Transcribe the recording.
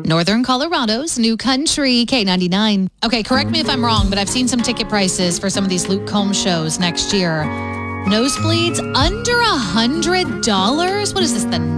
Northern Colorado's New Country K99. Okay, correct me if I'm wrong, but I've seen some ticket prices for some of these Luke Combs shows next year. Nosebleeds under $100? What is this, the